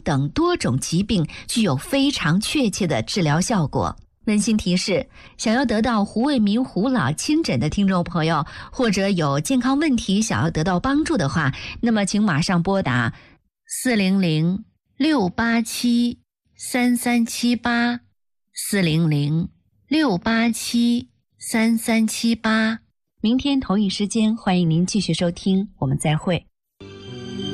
等多种疾病具有非常确切的治疗效果。温馨提示，想要得到胡卫民胡老亲诊的听众朋友，或者有健康问题想要得到帮助的话，那么请马上拨打400-687-3378，400-687-3378。明天同一时间，欢迎您继续收听，我们再会。